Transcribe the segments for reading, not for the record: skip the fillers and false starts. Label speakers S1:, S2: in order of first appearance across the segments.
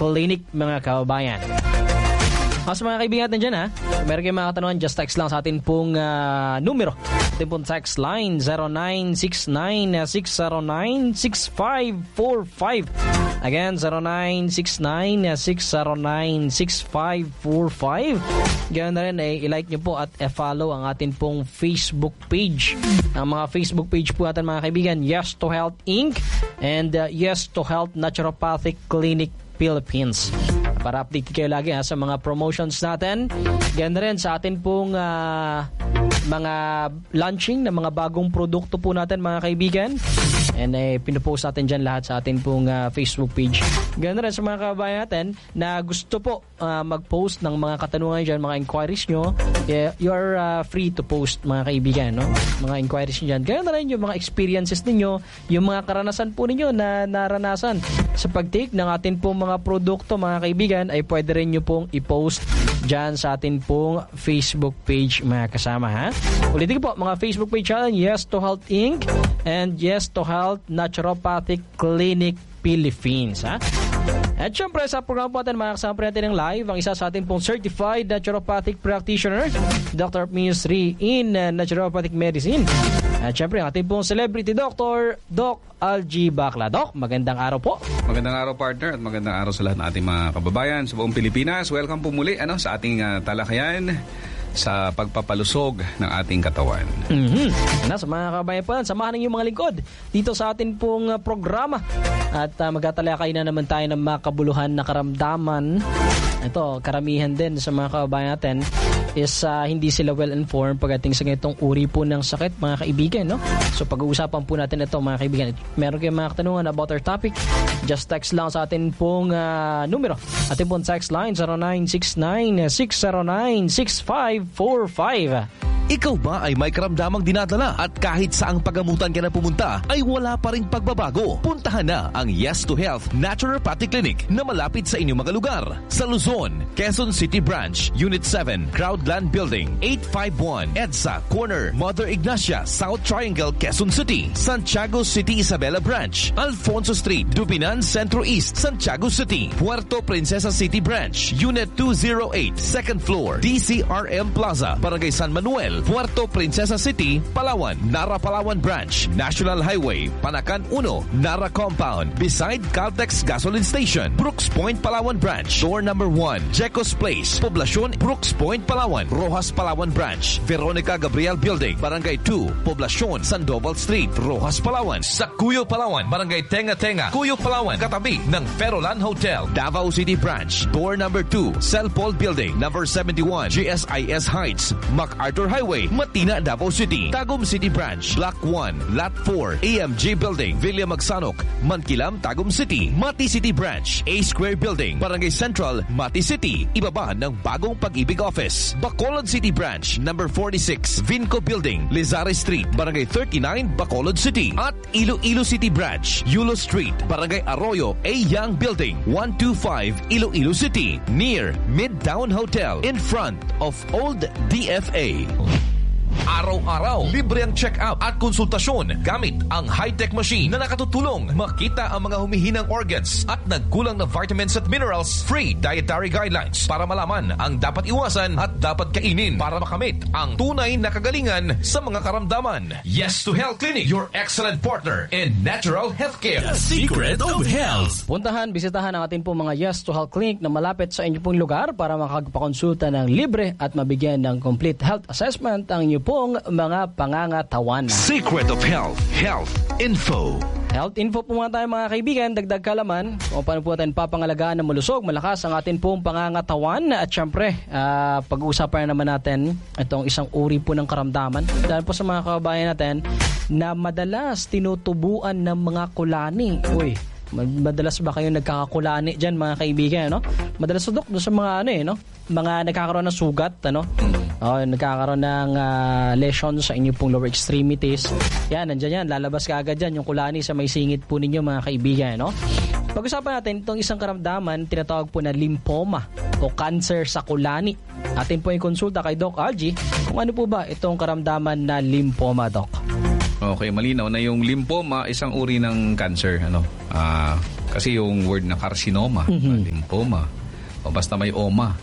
S1: Clinic, mga kababayan. Sa mga kaibigan natin dyan, meron kayong mga katanungan, just text lang sa atin pong numero. Atin pong text line 0969-609-6545. Again, 0969-609-6545. Ganyan na rin, i-like nyo po at i-follow ang atin pong Facebook page. Ang mga Facebook page po natin, mga kaibigan, Yes to Health Inc. and Yes to Health Naturopathic Clinic Philippines. Para update kayo lagi sa mga promotions natin. Ganyan rin sa atin pong mga launching ng mga bagong produkto po natin, mga kaibigan. And pinupost natin dyan lahat sa atin pong Facebook page. Ganyan rin sa mga kababayan natin na gusto po mag-post ng mga katanungan dyan, mga inquiries nyo. You're free to post, mga kaibigan, no? Mga inquiries nyo dyan. Ganyan rin yung mga experiences ninyo, yung mga karanasan po ninyo na naranasan sa pag-take ng atin pong mga produkto, mga kaibigan, ay pwede rin nyo pong i-post dyan sa atin pong Facebook page, mga kasama, Ulitin ko po, mga Facebook page natin, Yes to Health Inc. and Yes to Health Naturopathic Clinic Philippines, At syempre, sa program po natin, mga kasama po natin ng live, ang isa sa ating pong Certified Naturopathic Practitioner, Dr. Ministry in Naturopathic Medicine. At syempre, ang ating pong Celebrity Doctor, Doc Algie Bacla. Doc, magandang araw po.
S2: Magandang araw, partner, at magandang araw sa lahat ng ating mga kababayan sa buong Pilipinas. Welcome po muli sa ating talakayan sa pagpapalusog ng ating katawan.
S1: Sa mga kababayan po, samahan ng mga lingkod dito sa atin pong programa. At magtatalakay na naman tayo ng makabuluhan na karamdaman. Ito, karamihan din sa mga kababayan natin is hindi sila well-informed pagdating sa ganitong uri po ng sakit, mga kaibigan, no? So pag-uusapan po natin ito, mga kaibigan. Meron kayong mga katanungan about our topic, just text lang sa atin pong numero. Atin pong text line 0969-609-6545.
S3: Ikaw ba ay may karamdamang dinadala at kahit saang pagamutan ka na pumunta ay wala pa ring pagbabago? Puntahan na ang Yes to Health Naturopathic Clinic na malapit sa inyong mga lugar. Sa Luzon, Quezon City Branch, Unit 7, Crowdland Building, 851 EDSA Corner, Mother Ignacia, South Triangle, Quezon City. Santiago City Isabela Branch, Alfonso Street, Dubinan Centro East, Santiago City. Puerto Princesa City Branch, Unit 208, second floor, DCRM Plaza, Barangay San Manuel, Puerto Princesa City, Palawan, Nara Palawan Branch, National Highway, Panacan 1, Nara Compound, beside Caltex Gasoline Station, Brooks Point, Palawan Branch, door number 1, Jecos Place, Poblacion, Brooks Point, Palawan, Rojas Palawan Branch, Veronica Gabriel Building, Barangay 2, Poblacion, Sandoval Street, Rojas Palawan, sa Cuyo Palawan, Barangay Tenga Tenga, Cuyo Palawan, katabi ng Ferolan Hotel, Davao City Branch, door number 2, Celpol Building, number 71, GSIS Heights, MacArthur Highway, Matina, Davao City. Tagum City Branch, Block 1, Lot 4, AMG Building, Villa Magsanok, Mankilam, Tagum City. Mati City Branch, A Square Building, Barangay Central, Mati City. Ibaba ng Bagong Pag-ibig Office. Bacolod City Branch, number 46, Vinco Building, Lizares Street, Barangay 39, Bacolod City. At Iloilo City Branch, Yulo Street, Barangay Arroyo, A Young Building, 125, Iloilo City. Near Midtown Hotel, in front of Old DFA. Araw-araw, libre ang check-up at konsultasyon gamit ang high-tech machine na nakatutulong makita ang mga humihinang organs at nagkulang na vitamins at minerals. Free dietary guidelines para malaman ang dapat iwasan at dapat kainin para makamit ang tunay na kagalingan sa mga karamdaman. Yes to Health Clinic, your excellent partner in natural healthcare.
S4: The secret of health.
S1: Puntahan, bisitahan ang ating pong mga Yes to Health Clinic na malapit sa inyong pong lugar para makagpakonsulta ng libre at mabigyan ng complete health assessment ang inyong pong mga pangangatawan.
S3: Secret of Health, health info.
S1: Health info po muna tayo, mga kaibigan, dagdag kalaman kung paano po natin papangalagaan na malusog, malakas ang ating pong pangangatawan. At syempre, pag-uusapan naman natin itong isang uri po ng karamdaman. Dahil po sa mga kababayan natin na madalas tinutubuan ng mga kulani. Uy, madalas ba kayo nagkakakulani dyan, mga kaibigan, no? Madalas doon sa mga mga nagkakaroon ng sugat, nagkakaroon ng lesion sa inyo pong lower extremities. Yan, nandiyan yan, lalabas ka agad dyan yung kulani sa may singit po ninyo, mga kaibigan, no? Pag-usapan natin itong isang karamdaman, tinatawag po na lymphoma o cancer sa kulani. Atin po yung konsulta kay Doc Algie kung ano po ba itong karamdaman na lymphoma, Doc.
S2: Okay, malinaw na yung lymphoma isang uri ng cancer, ano. Kasi yung word na carcinoma, lymphoma, o basta may oma,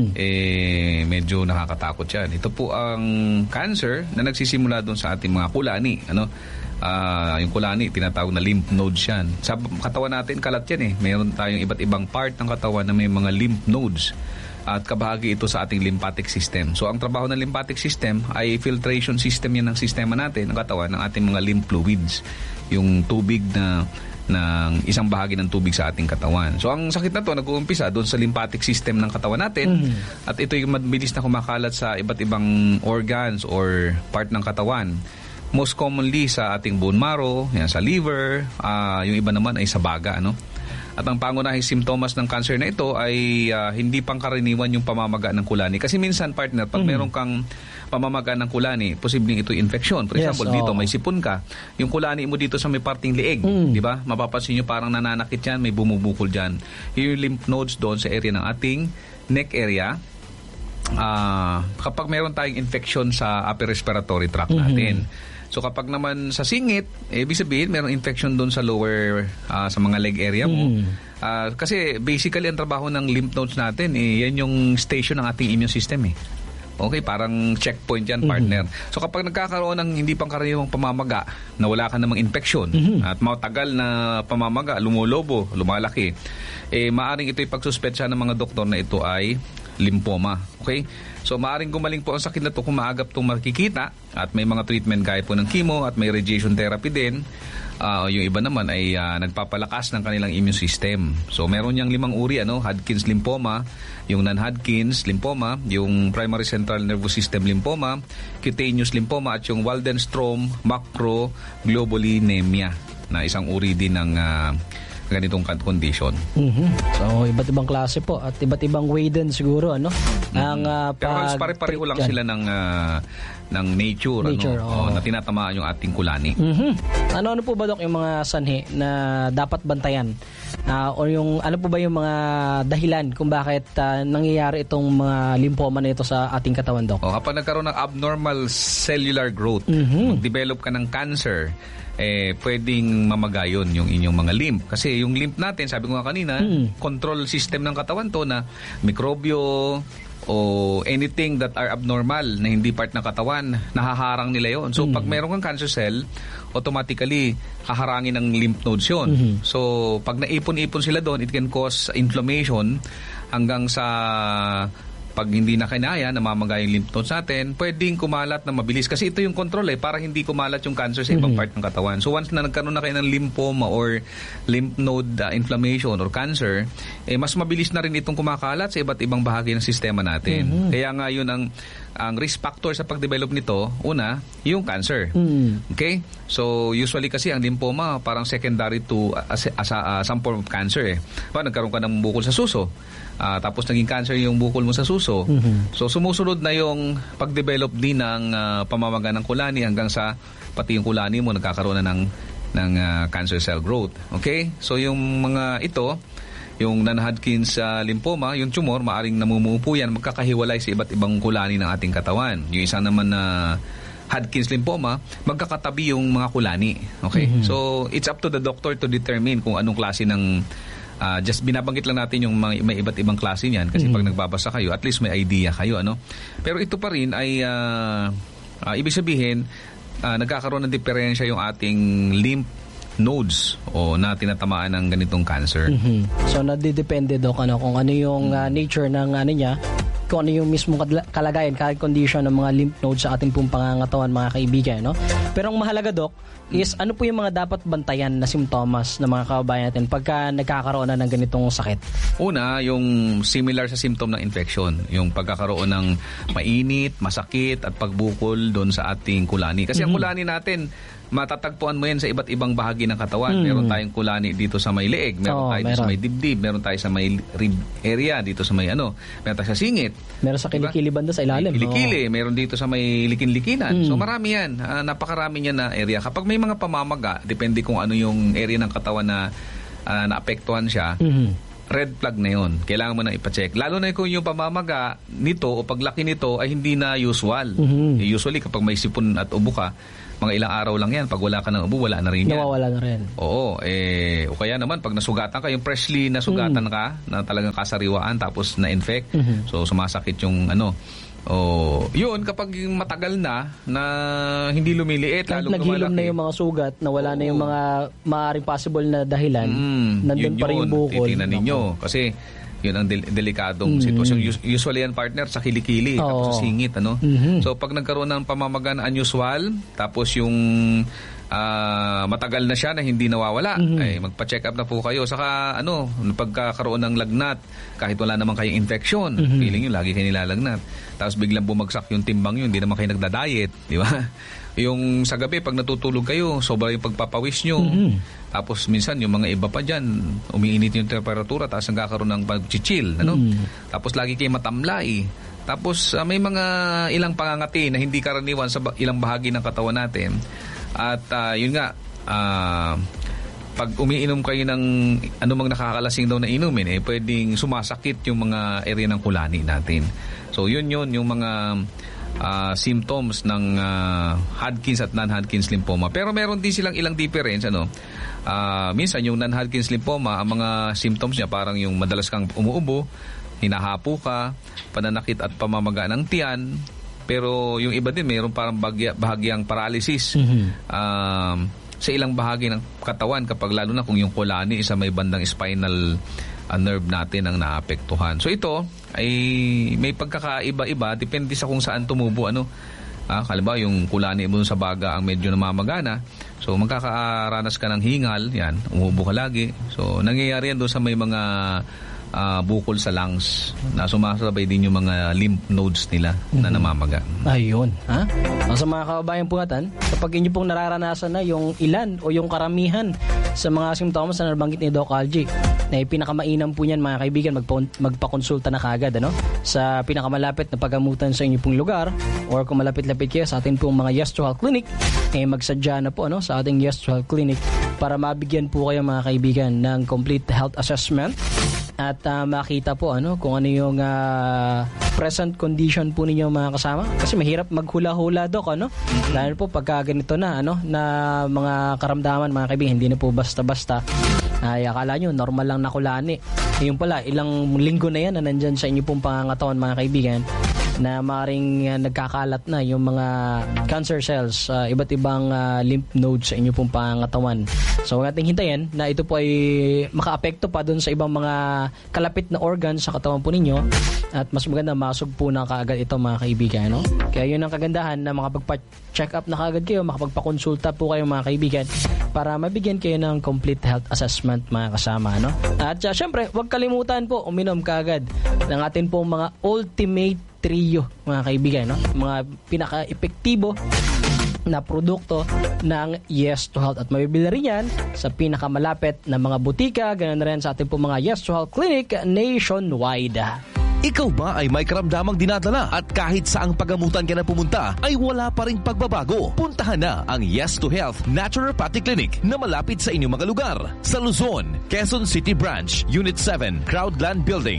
S2: medyo nakakatakot yan. Ito po ang cancer na nagsisimula doon sa ating mga kulani, ano. Yung kulani, tinatawag na lymph nodes yan. Sa katawan natin, kalat yan eh. Mayroon tayong iba't ibang part ng katawan na may mga lymph nodes. At kabahagi ito sa ating lymphatic system. So, ang trabaho ng lymphatic system ay filtration system yan ng sistema natin, ng katawan, ng ating mga lymph fluids. Yung tubig ng isang bahagi ng tubig sa ating katawan. So, ang sakit na to nag-uumpisa doon sa lymphatic system ng katawan natin. At ito yung mabilis na kumakalat sa iba't ibang organs or part ng katawan. Most commonly sa ating bone marrow, yan, sa liver, yung iba naman ay sa baga, ano? At ang pangunahing simptomas ng cancer na ito ay hindi pangkaraniwan yung pamamaga ng kulani. Kasi minsan, partner, pag meron kang pamamaga ng kulani, posibleng ito infection. For example, dito may sipon ka. Yung kulani mo dito sa may parting lieg, di ba? Mapapansin nyo parang nananakit yan, may bumubukol dyan. Yung lymph nodes doon sa area ng ating neck area. Kapag meron tayong infection sa upper respiratory tract natin. So kapag naman sa singit, ibig sabihin meron infection doon sa lower, sa mga leg area mo. Kasi basically ang trabaho ng lymph nodes natin, yan yung station ng ating immune system eh. Okay, parang checkpoint yan, partner. So kapag nagkakaroon ng hindi pangkaraniwang pamamaga, na wala ka namang infection, at matagal na pamamaga, lumulobo, lumalaki, maaring ito'y pagsuspetsa ng mga doktor na ito ay lymphoma. Okay? So maaring gumaling po ang sakit na ito kung maagap itong makikita at may mga treatment gaya po ng chemo at may radiation therapy din. Yung iba naman ay nagpapalakas ng kanilang immune system. So meron niyang 5 uri, ano? Hodgkin's lymphoma, yung non-Hodgkin's lymphoma, yung primary central nervous system lymphoma, cutaneous lymphoma at yung Waldenstrom macroglobulinemia na isang uri din ng ganitong condition.
S1: So, iba't ibang klase po at iba't ibang way din siguro, ano?
S2: Pero halos pare-pareho lang sila ng nature, ano? Na tinatamaan yung ating kulani.
S1: Ano po ba, Dok, yung mga sanhi na dapat bantayan? O yung, ano po ba yung mga dahilan kung bakit nangyayari itong mga lymphoma na ito sa ating katawan, Dok?
S2: Kapag nagkaroon ng abnormal cellular growth, develop ka ng cancer, pwedeng mamagayon yung inyong mga lymph. Kasi yung lymph natin, sabi ko nga kanina, control system ng katawan to na mikrobyo o anything that are abnormal na hindi part ng katawan, nahaharang nila yon. So pag meron kang cancer cell, automatically haharangin ng lymph nodes yun. So pag naipon-ipon sila doon, it can cause inflammation hanggang sa pag hindi na kinaya, namamaga yung lymph nodes natin, pwedeng kumalat na mabilis. Kasi ito yung control para hindi kumalat yung cancer sa ibang part ng katawan. So once na nagkaroon na kayo ng lymphoma or lymph node inflammation or cancer, mas mabilis na rin itong kumakalat sa iba't ibang bahagi ng sistema natin. Kaya nga yun ang risk factor sa pag-develop nito, una, yung cancer. Okay? So usually kasi ang lymphoma parang secondary to some form of cancer. Nagkaroon ka ng bukol sa suso. Tapos naging cancer yung bukol mo sa suso. So sumusunod na yung pag-develop din ng pamamaga ng kulani hanggang sa pati yung kulani mo nagkakaroon na ng cancer cell growth. Okay? So yung mga ito, yung non-Hodgkin's lymphoma, yung tumor, maaring namumupo yan, magkakahiwalay sa iba't ibang kulani ng ating katawan. Yung isa naman na Hodgkin's lymphoma, magkakatabi yung mga kulani. Okay? So it's up to the doctor to determine kung anong klase ng just binabanggit lang natin yung may iba't ibang klase niyan kasi pag nagbabasa kayo, at least may idea kayo, ano? Pero ito pa rin ay ibig sabihin nagkakaroon ng diferensya yung ating lymph nodes o na tinatamaan ng ganitong cancer.
S1: So nadidepende, Dok, kung ano yung nature ng niya, kung ano yung mismong kalagayan, condition ng mga lymph nodes sa ating pong pangangatawan, mga kaibigan, no? Pero ang mahalaga, Dok, is ano po yung mga dapat bantayan na simptomas ng mga kababayan natin pagka nagkakaroon na ng ganitong sakit?
S2: Una, yung similar sa symptom ng infection, yung pagkakaroon ng mainit, masakit at pagbukol doon sa ating kulani. Kasi ang kulani natin, matatagpuan mo yan sa iba't ibang bahagi ng katawan. Meron tayong kulani dito sa may leeg, meron tayo dito sa may dibdib, meron tayo sa may rib area, dito sa may meron tayo sa singit.
S1: Meron sa kilikili banda sa ilalim.
S2: Kilikili, meron dito sa may likin-likinan. So marami yan, napakarami yan na area. Kapag may mga pamamaga, depende kung ano yung area ng katawan na naapektuhan siya, red flag na yun. Kailangan mo na ipacheck. Lalo na kung yung pamamaga nito o paglaki nito ay hindi na usual. Usually kapag may sipon at ubo ka, mga ilang araw lang yan. Pag wala ka ng ubo, wala na rin yan.
S1: Nawawala na rin.
S2: Oo. O kaya naman, pag nasugatan ka, yung freshly nasugatan ka, na talagang kasariwaan, tapos na-infect, so sumasakit yung yun, kapag matagal na hindi lumiliit,
S1: kahit
S2: lalo
S1: naghilom na yung mga sugat, na wala na yung mga maaaring possible na dahilan, nandun pa rin yung bukol.
S2: Titingnan ninyo. Kasi yun ang delikadong sitwasyon. Usually yan, partner, sa kilikili, tapos sa singit. So pag nagkaroon ng pamamaga na unusual, tapos yung matagal na siya na hindi nawawala, ay magpa-check up na po kayo. Saka pagkakaroon ng lagnat, kahit wala naman kayong infection, feeling nyo lagi kayo nilalagnat, tapos biglang bumagsak yung timbang yun, hindi naman kayo nagda-diet, di ba? Yung sa gabi, pag natutulog kayo, sobra yung pagpapawis nyo. Tapos minsan, yung mga iba pa dyan, umiinit yung temperatura, tapos nagkakaroon ng pag-chill. Tapos lagi kayo matamlay. Tapos may mga ilang pangangati na hindi karaniwan sa ilang bahagi ng katawan natin. At yun nga, pag umiinom kayo ng anumang nakakalasing daw na inumin, pwedeng sumasakit yung mga area ng kulani natin. So yun yung mga symptoms ng Hodgkin's at non-Hodgkin's lymphoma. Pero meron din silang ilang difference. Minsan yung non-Hodgkin's lymphoma, ang mga symptoms niya parang yung madalas kang umuubo, hinahapo ka, pananakit at pamamaga ng tiyan. Pero yung iba din, mayroon parang bahagyang paralysis sa ilang bahagi ng katawan, kapag lalo na kung yung kulani sa may bandang spinal nerve natin ang naapektuhan. So ito ay may pagkakaiba-iba, depende sa kung saan tumubo. Halimbawa yung kulani mo sa baga ang medyo namamagana, so magkakaranas ka ng hingal, yan, umuubo ka lagi. So nangyayari yan doon sa may mga bukol sa lungs na sumasabay din yung mga lymph nodes nila na namamaga.
S1: Ayun. Sa mga kababayan po natin, kapag inyo pong nararanasan na yung ilan o yung karamihan sa mga simptomas na nabanggit ni Doc Algie, na pinakamainam po niyan, mga kaibigan, magpakonsulta na kagad sa pinakamalapit na paggamutan sa inyo pong lugar, or kung malapit-lapit kayo sa atin pong mga Yes to Health Clinic, magsadya na po sa ating Yes to Health Clinic para mabigyan po kayo, mga kaibigan, ng complete health assessment at makita po kung ano yung present condition po ninyo, mga kasama, kasi mahirap maghula-hula, Doc, dahil po pagka ganito na na mga karamdaman, mga kaibigan, hindi na po basta-basta ay akala nyo normal lang na kulani. Yung pala, ilang linggo na yan na nandyan sa inyo pong pangangatawan, mga kaibigan, na maring nagkakalat na yung mga cancer cells, iba't ibang lymph nodes sa inyo pong pangangatawan. So huwag nating hintayin na ito po ay makaapekto pa dun sa ibang mga kalapit na organs sa katawan po ninyo, at mas maganda masog po na kaagad ito, mga kaibigan. Kaya yun ang kagandahan na makapagpa-check up na kaagad kayo, makapagpakonsulta po kayo, mga kaibigan, para mabigyan kayo ng complete health assessment, mga kasama. At syempre, huwag kalimutan po uminom kaagad ng atin pong mga ultimate trio, mga kaibigan, mga pinaka-epektibo na produkto ng Yes to Health, at mabibili rin yan sa pinakamalapit na mga butika, ganun na rin sa ating po mga Yes to Health Clinic nationwide.
S3: Ikaw ba ay may karamdamang dinadala at kahit saang pagamutan ka na pumunta ay wala pa ring pagbabago? Puntahan na ang Yes to Health Naturopathic Clinic na malapit sa inyong mga lugar. Sa Luzon, Quezon City Branch, Unit 7, Crowdland Building,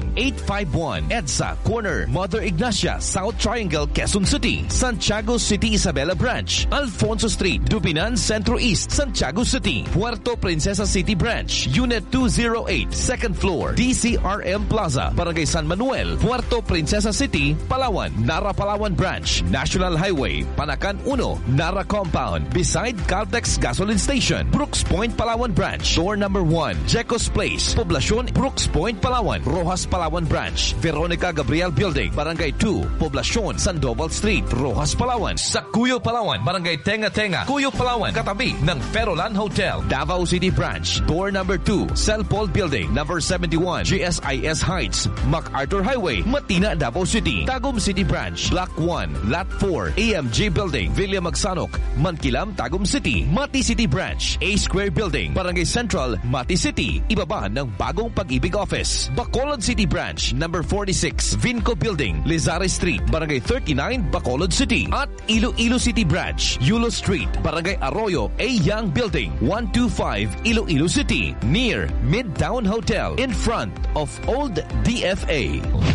S3: 851 EDSA Corner, Mother Ignacia, South Triangle, Quezon City. Santiago City Isabela Branch, Alfonso Street, Dubinan Centro East, Santiago City. Puerto Princesa City Branch, Unit 208, Second Floor, DCRM Plaza, Barangay San Manuel, Puerto Princesa City, Palawan. Nara Palawan Branch, National Highway, Panacan 1, Nara Compound, beside Caltex Gasoline Station. Brooks Point, Palawan Branch, Door number 1, Jecos Place, Poblacion, Brooks Point, Palawan. Rojas Palawan Branch, Veronica Gabriel Building, Barangay 2, Poblacion, Sandoval Street, Rojas Palawan. Sa Cuyo Palawan, Barangay Tenga Tenga, Cuyo Palawan, katabi ng Ferolan Hotel. Davao City Branch, Door number 2, Celpol Building, number 71, GSIS Heights, MacArthur Highway, Matina, Davao City. Tagum City Branch, Block 1, Lot 4, AMG Building, Villa Magsanok, Mankilam, Tagum City. Mati City Branch, A Square Building, Barangay Central, Mati City, ibaba ng Bagong Pag-ibig Office. Bacolod City Branch, number 46, Vinco Building, Lizares Street, Barangay 39, Bacolod City. At Iloilo City Branch, Yulo Street, Barangay Arroyo, A Young Building, 125, Iloilo City, near Midtown Hotel, in front of Old DFA.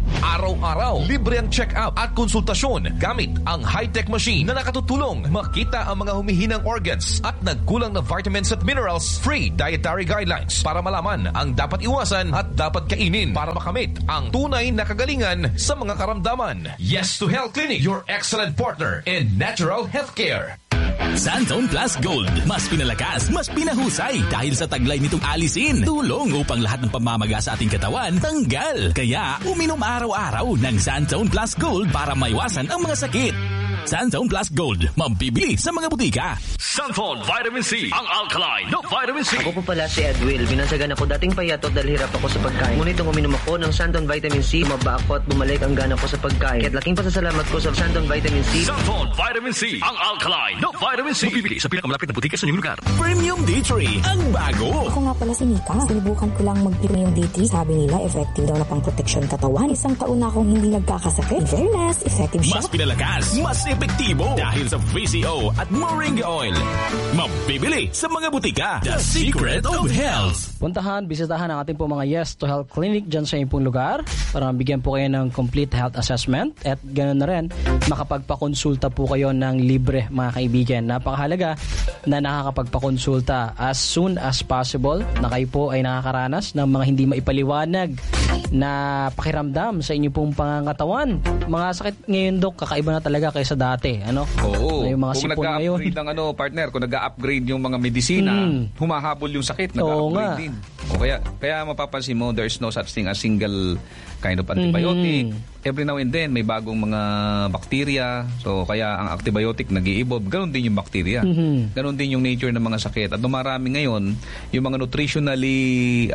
S3: Araw-araw, libre ang check-up at konsultasyon gamit ang high-tech machine na nakatutulong makita ang mga humihinang organs at nagkulang na vitamins at minerals. Free dietary guidelines para malaman ang dapat iwasan at dapat kainin para makamit ang tunay na kagalingan sa mga karamdaman. Yes to Health Clinic, your excellent partner in natural healthcare.
S4: Santone Plus Gold. Mas pinalakas, mas pinahusay. Dahil sa taglay nitong alisin, tulong upang lahat ng pamamaga sa ating katawan tanggal. Kaya uminom araw-araw ng Santone Plus Gold para maiwasan ang mga sakit. Santone Plus Gold, mabibili sa mga butika.
S3: Santone Vitamin C, ang alkaline na vitamin C.
S5: Ako po pala si Edwil. Binansagan ako dating payatot dahil hirap ako sa pagkain. Ngunit nung uminom ako ng Santone Vitamin C, maba ako at bumalik ang gana ko sa pagkain. Kaya't laking pasasalamat ko sa Santone Vitamin C.
S3: Santone Vitamin C, ang alkaline na vitamin C. Mabibili sa pinakamalapit na butika sa inyong lugar.
S4: Premium D3, ang bago.
S6: Ako nga pala si Mika. Sinubukan ko lang mag-premium D3. Sabi nila, effective daw na pang proteksyon katawan. Isang taon na akong hindi nagkakasakit. In fairness, effective siya.
S4: Mas pinalakas, mas epektibo dahil sa VCO at Moringa Oil. Mabibili sa mga butika. The Secret of Health.
S1: Puntahan, bisitahan ang ating po mga Yes to Health Clinic dyan sa inyong pong lugar para mabigyan po kayo ng complete health assessment at ganoon na rin makapagpakonsulta po kayo ng libre mga kaibigan. Napakahalaga na nakakapagpakonsulta as soon as possible na kayo po ay nakakaranas ng mga hindi maipaliwanag na pakiramdam sa inyong pong pangangatawan. Mga sakit ngayon, Dok, kakaiba na talaga kaysa dati. Ano?
S2: Oo.
S1: Yung mga
S2: kung
S1: sipon ngayon.
S2: nag-upgrade ang partner, kung nag-upgrade yung mga medisina, humahabol yung sakit, nag-upgrade din. O kaya mapapansin mo, there's no such thing as single kind of antibiotic. Every now and then, may bagong mga bakterya. So, kaya ang antibiotic nag-i-evolve. Ganon din yung bakterya. Ganon din yung nature ng mga sakit. At dumarami ngayon, yung mga nutritionally,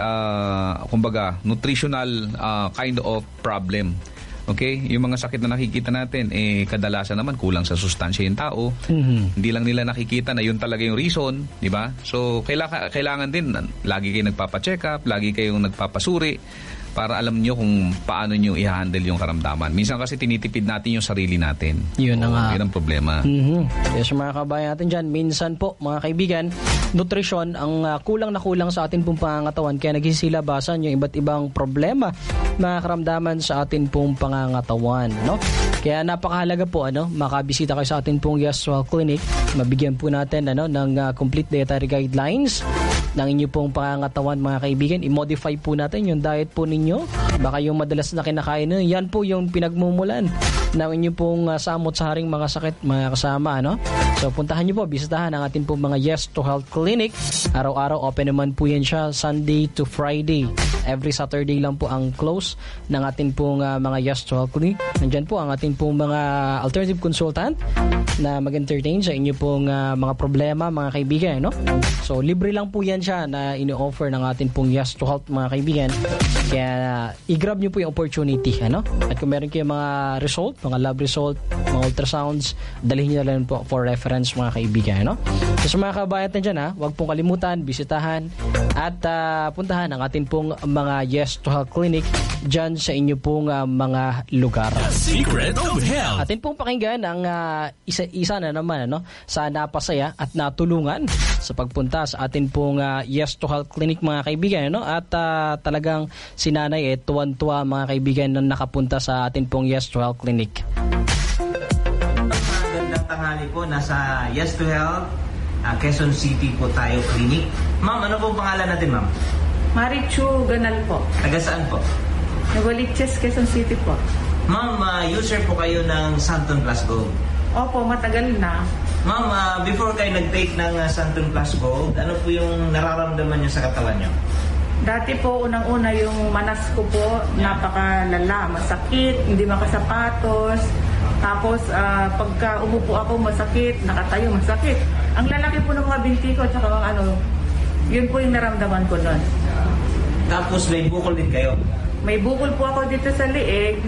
S2: nutritional kind of problem. Okay? Yung mga sakit na nakikita natin, kadalasan naman kulang sa sustansya yung tao. Hindi lang nila nakikita na yun talaga yung reason, di ba? So, kailangan din, lagi kayong nagpapacheck up, lagi kayong nagpapasuri, para alam nyo kung paano nyo i-handle yung karamdaman. Minsan kasi tinitipid natin yung sarili natin.
S1: Yun na nga.
S2: Yun ang problema.
S1: Yes, mga kabayan natin dyan, minsan po, mga kaibigan, nutrisyon ang kulang na kulang sa atin pong pangangatawan. Kaya nagsisilabasan yung iba't ibang problema, mga karamdaman sa atin pong pangangatawan. No? Kaya napakahalaga po, makabisita kayo sa atin pong Yes to Health Clinic. Mabigyan po natin ng complete dietary guidelines ng inyo pong pangangatawan, mga kaibigan. I-modify po natin yung diet po ninyo. Baka yung madalas na kinakain nyo, yan po yung pinagmumulan ng inyo pong samot sa haring mga sakit, mga kasama. So puntahan nyo po, bisitahan ang ating pong mga Yes to Health Clinic. Araw-araw open naman po yan siya, Sunday to Friday. Every Saturday lang po ang close ng ating pong mga Yes to Health Clinic. Nandyan po ang ating pong mga alternative consultant na mag-entertain sa inyo pong mga problema, mga kaibigan. So libre lang po yan siya na ini-offer ng ating pong Yes to Health, mga kaibigan. Kaya i-grab nyo po yung opportunity. At kung meron kayo mga result, mga lab result, mga ultrasounds, dalhin nyo lang po for reference, mga kaibigan. So sa mga kabayan dyan, huwag pong kalimutan, bisitahan at puntahan ang ating pong mga Yes to Health Clinic dyan sa inyo pong mga lugar.
S4: The Secret of Health.
S1: Atin pong pakinggan ang isa na naman sa napasaya at natulungan sa pagpunta sa atin pong Yes to Health Clinic, mga kaibigan. At talagang si Nanay tuwan-tuwa, mga kaibigan, na nakapunta sa atin pong Yes to Health Clinic.
S7: Magandang tanghali po. Nasa Yes to Health, Quezon City po tayo clinic. Ma'am, ano po pangalan natin, ma'am?
S8: Marichu Ganal po.
S7: Taga saan po?
S8: Novaliches, Quezon City po.
S7: Ma'am, user po kayo ng Santone Plus Gold.
S8: Opo, matagal na.
S7: Ma'am, before kayo nag-take ng Santone Plus Gold, ano po yung nararamdaman nyo sa katawan nyo?
S8: Dati po, unang-una yung manas ko po, napakalala, masakit, hindi makasapatos. Tapos, pagka umupo ako, masakit, nakatayo, masakit. Ang lalaki po ng mga binti ko, tsaka yun po yung naramdaman ko nun.
S7: Tapos may bukol din kayo?
S8: May bukol po ako dito sa liig,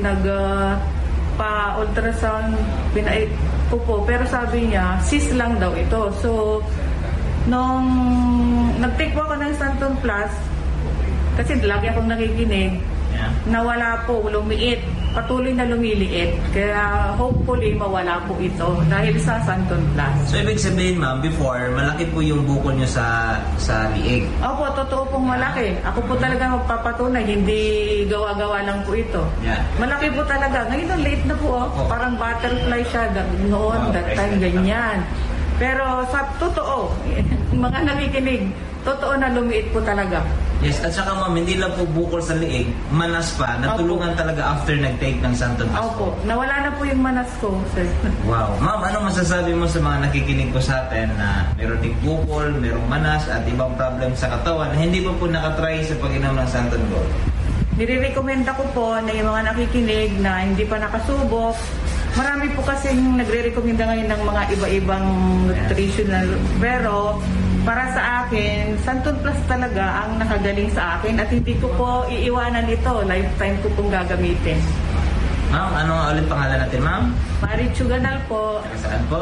S8: pa-ultrasound, pinait ko po. Pero sabi niya, cyst lang daw ito. So, nung nag-take po ako ng Santone Plus, kasi lagi akong nakikinig, nawala po, lumiit. Patuloy na lumiliit. Kaya hopefully mawala po ito dahil sa Santon Plus.
S7: So ibig sabihin ma'am, before, malaki po yung bukol nyo sa liig.
S8: Opo, totoo pong malaki. Ako po talaga magpapatunay, hindi gawa-gawa lang po ito.
S7: Yeah.
S8: Malaki po talaga. Ngayon ang liit na po, parang butterfly siya noon, that time, ganyan. Pero sa totoo, mga nakikinig, totoo na lumiit po talaga.
S7: Yes, at saka ma'am, hindi lang po bukol sa liig, manas pa, natulungan talaga after nag-take ng Santon Plus.
S8: Opo, nawala na po yung manas ko, sir.
S7: Wow. Ma'am, ano masasabi mo sa mga nakikinig po sa atin na meron ding bukol, merong manas at ibang problem sa katawan na hindi pa po nakatry sa pag-inom ng Santon Gold?
S8: Nire-recommenda ko po na yung mga nakikinig na hindi pa nakasubok. Marami po kasing nagre-recommenda ngayon ng mga iba-ibang nutritional. Pero para sa akin, Santon Plus talaga ang nakagaling sa akin at hindi ko po iiwanan ito. Lifetime ko pong gagamitin.
S7: Ma'am, ano nga ulit pangalan natin, ma'am?
S8: Marichu Ganal po.
S7: Taga saan po?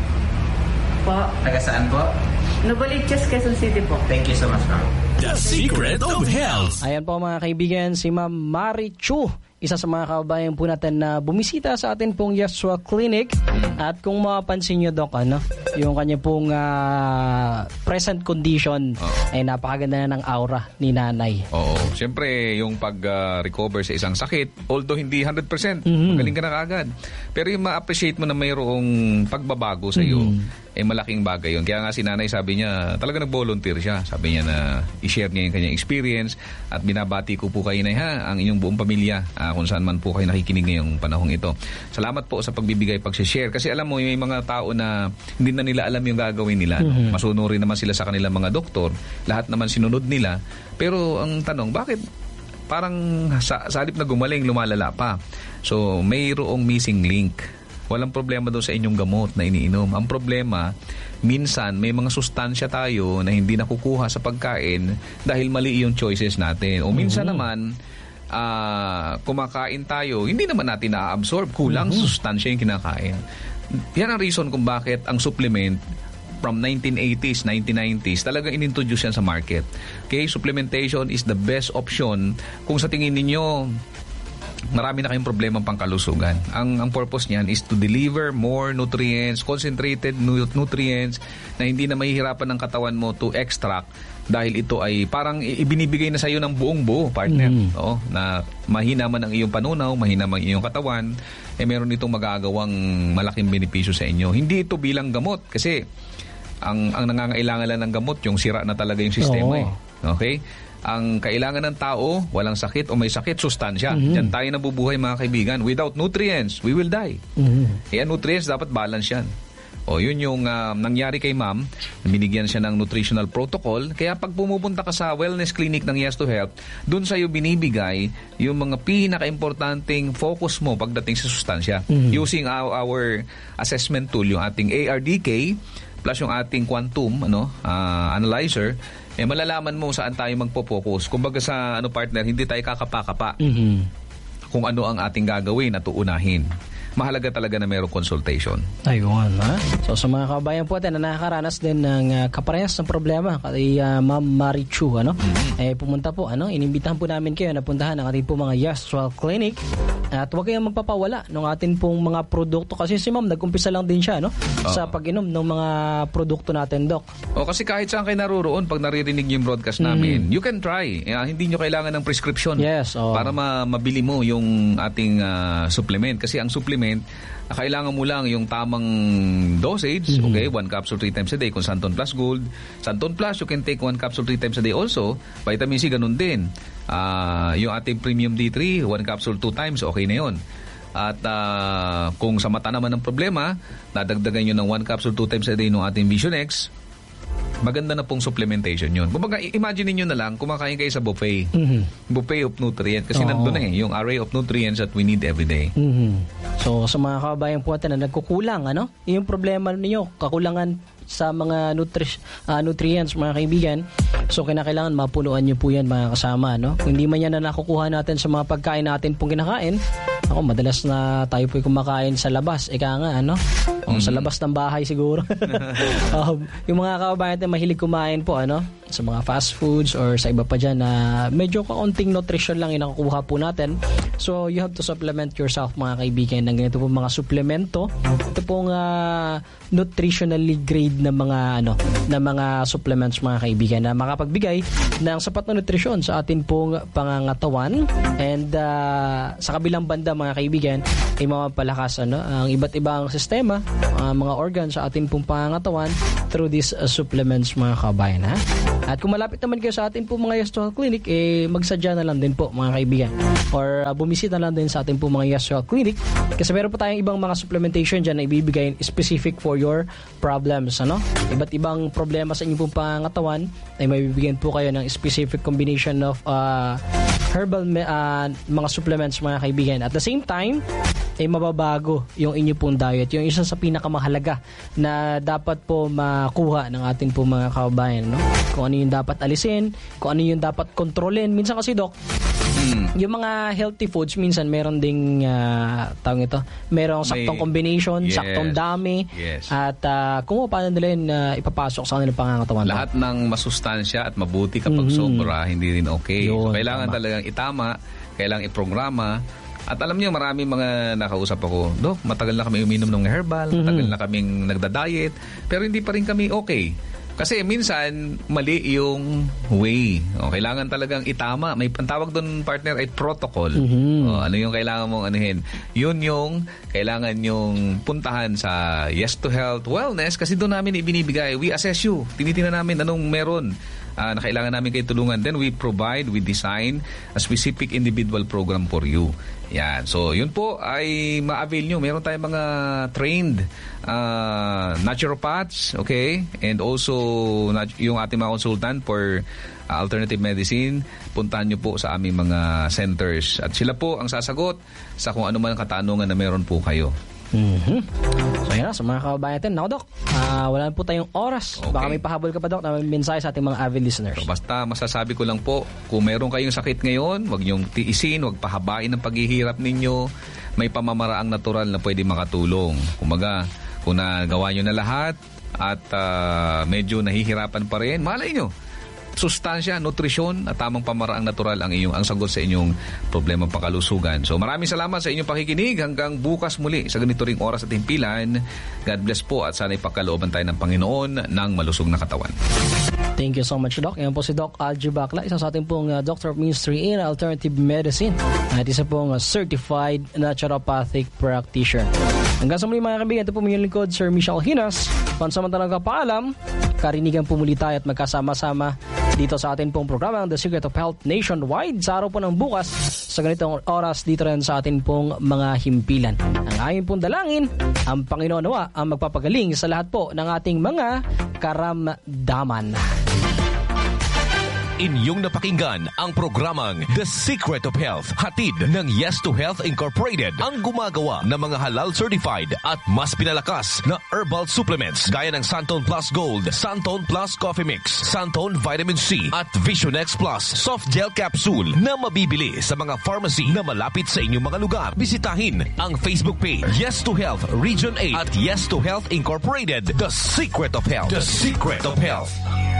S8: Po.
S7: Taga saan po?
S8: Novaliches, Quezon City po.
S7: Thank you so much, ma'am.
S4: The Secret of Health.
S1: Ayan po mga kaibigan, si Ma'am Marichu, isa sa mga kababayan po natin na bumisita sa atin pong Yeshua Clinic. At kung mapapansin nyo, Doc, yung kanya pong present condition ay napakaganda na ng aura ni nanay.
S2: Oo. Siyempre, yung pag-recover sa isang sakit, although hindi 100%, magaling ka na kaagad. Pero yung ma-appreciate mo na mayroong pagbabago sa iyo, malaking bagay yun. Kaya nga si nanay, sabi niya, talaga nag-volunteer siya. Sabi niya na i-share niya yung kanyang experience at binabati ko po kayo na ang inyong buong pamilya kung saan man po kayo nakikinig ngayong panahong ito. Salamat po sa pagbibigay, pag-share. Kasi alam mo, may mga tao na hindi na nila alam yung gagawin nila. Masunurin naman sila sa kanilang mga doktor. Lahat naman sinunod nila. Pero ang tanong, bakit parang sa halip na gumaling, lumalala pa? So, mayroong missing link. Walang problema doon sa inyong gamot na iniinom. Ang problema, minsan may mga sustansya tayo na hindi nakukuha sa pagkain dahil mali yung choices natin. O minsan naman, kumakain tayo, hindi naman natin na-absorb. Kulang sustansya yung kinakain. Yan ang reason kung bakit ang supplement from 1980s, 1990s, talagang inintroduce yan sa market. Okay, supplementation is the best option kung sa tingin ninyo marami na kayong problema pangkalusugan. Ang purpose niyan is to deliver more nutrients, concentrated nutrients na hindi na mahihirapan ng katawan mo to extract dahil ito ay parang ibinibigay na sa iyo ng buong buo, partner. Na mahina man ang iyong panunaw, mahina man ang iyong katawan, meron itong magagawang malaking benepisyo sa inyo. Hindi ito bilang gamot kasi ang nangangailangan lang ng gamot, yung sira na talaga yung sistema. Okay? Ang kailangan ng tao, walang sakit o may sakit, sustansya. Diyan tayo nabubuhay, mga kaibigan. Without nutrients, we will die. Kaya nutrients, dapat balance yan. Yun yung nangyari kay ma'am. Binigyan siya ng nutritional protocol. Kaya pag pumupunta ka sa wellness clinic ng Yes to Health, dun sa'yo binibigay yung mga pinaka-importanting focus mo pagdating sa sustansya. Using our assessment tool, yung ating ARDK, plus yung ating quantum analyzer, malalaman mo saan tayo magpo-focus. Kumbaga sa partner, hindi tayo kakapa-kapa kung ano ang ating gagawin at uunahin. Mahalaga talaga na mayroong consultation.
S1: Ayun, ha? So sa mga kabayan po natin na nakakaranas din ng kaparehas ng problema kay Ma'am Marichu, pumunta po, inimbitahan po namin kayo na puntahan ang ating po mga Yeshua Clinic. At huwag kayong magpapawala ng ating pong mga produkto kasi si Ma'am nag-umpisa lang din siya sa pag-inom ng mga produkto natin, Doc.
S2: Kasi kahit saan kayo naruroon, pag naririnig yung broadcast namin, you can try. Hindi nyo kailangan ng prescription para mabili mo yung ating supplement. Kasi ang supplement, kailangan mo lang yung tamang dosage, 1 capsule 3 times a day kung Santon Plus Gold. Santon Plus, you can take 1 capsule 3 times a day also. Vitamin C, ganun din. Yung ating Premium D3, 1 capsule 2 times, okay na yun. At kung sa mata naman ang problema, dadagdagan nyo ng 1 capsule 2 times a day ng ating Vision X. Maganda na pong supplementation yun. Kumbaga, imagine niyo na lang, kumakain kayo sa buffet. Buffet of nutrients. Kasi nandun na yung array of nutrients that we need every day.
S1: So, sa mga kababayan po natin na nagkukulang, yung problema niyo, kakulangan sa mga nutrients, mga kaibigan. So, kinakailangan mapunuan niyo po yan, mga kasama. Kung hindi man yan na nakukuha natin sa mga pagkain natin pong kinakain, madalas na tayo po kumakain sa labas. Sa labas ng bahay siguro. Yung mga kababayan natin mahilig kumain po, sa mga fast foods or sa iba pa dyan na medyo kaunting nutrition lang yung nakukuha po natin. So you have to supplement yourself mga kaibigan ng ganito po mga suplemento. Ito pong nutritionally grade na mga supplements mga kaibigan na makapagbigay ng sapat na nutrisyon sa atin pong pangangatawan, and sa kabilang banda mga kaibigan ay mapapalakas ang iba't ibang sistema, mga organs sa atin pong pangangatawan through these supplements mga kabayan. At kung malapit naman kayo sa atin po mga Yes to Health Clinic, magsadya na lang din po mga kaibigan, or bumisita na lang din sa atin po mga Yes to Health Clinic, kasi meron po tayong ibang mga supplementation dyan na ibibigay specific for your problems. Iba't ibang problema sa inyong pong pangangatawan ay mabibigyan po kayo ng specific combination of herbal mga supplements mga kaibigan. At the same time ay mababago yung inyo pong diet, yung isa sa pinakamahalaga na dapat po makuha ng ating po mga kababayan, kung ano yung dapat alisin, kung ano yung dapat kontrolin. Minsan kasi Doc, yung mga healthy foods minsan meron ding merong saktong combination, saktong dami, at kung paano nila yun ipapasok sa kanilang pangangatawan.
S2: Lahat ng masustansya at mabuti kapag sobra, hindi rin okay.
S1: Yun,
S2: so, kailangan talagang itama, kailangan iprograma. At alam niyo, maraming mga nakausap ako, Dok, matagal na kami uminom ng herbal, matagal na kaming nagda-diet, pero hindi pa rin kami okay. Kasi minsan, mali yung way. Kailangan talagang itama. May pantawag doon, partner, ay protocol. Ano yung kailangan mong anuhin? Yun yung kailangan yung puntahan sa Yes to Health Wellness, kasi doon namin ibinibigay. We assess you. Tinitingnan namin anong meron na kailangan namin kayo tulungan. Then we design a specific individual program for you. Yan. So, yun po ay ma-avail nyo. Meron tayong mga trained naturopaths, okay? And also, yung ating mga consultant for alternative medicine, puntahan nyo po sa aming mga centers. At sila po ang sasagot sa kung ano man ang katanungan na meron po kayo.
S1: So yun na, sa mga kababayan natin. Naku Dok, wala po tayong oras.
S2: Okay.
S1: Baka may pahabol ka pa Dok na may mensahe sa ating mga avid listeners.
S2: So, basta masasabi ko lang po, kung meron kayong sakit ngayon, wag nyong tiisin, wag pahabain ang paghihirap ninyo. May pamamaraang natural na pwede makatulong. Kumbaga, kung nagawa nyo na lahat at medyo nahihirapan pa rin, malay nyo, sustansya, nutrisyon at tamang pamaraang natural ang sagot sa inyong problema pangkalusugan. So maraming salamat sa inyong pakikinig. Hanggang bukas muli sa ganito ring oras at himpilan. God bless po at sana'y pagkalooban tayo ng Panginoon ng malusog na katawan.
S1: Thank you so much, Doc. Yan po si Doc Algie Bacla, isa sa ating pong Doctor of Ministry in Alternative Medicine at isa pong Certified Naturopathic Practitioner. Hanggang sa muli mga kaibigan, ito po yung lingkod, Sir Michelle Hinas. Pansamantalang kapaalam, karinigan po muli tayo at magkasama-sama dito sa atin pong programa The Secret of Health Nationwide sa araw po ng bukas sa ganitong oras dito rin sa atin pong mga himpilan. Ang aming pong dalangin, ang Panginoon nawa ang magpapagaling sa lahat po ng ating mga karamdaman.
S3: Inyong napakinggan ang programang The Secret of Health, hatid ng Yes to Health Incorporated, ang gumagawa ng mga halal certified at mas pinalakas na herbal supplements gaya ng Santon Plus Gold, Santon Plus Coffee Mix, Santon Vitamin C at Vision X Plus Soft Gel Capsule na mabibili sa mga pharmacy na malapit sa inyong mga lugar. Bisitahin ang Facebook page Yes to Health Region 8 at Yes to Health Incorporated, The Secret of Health. The Secret of Health.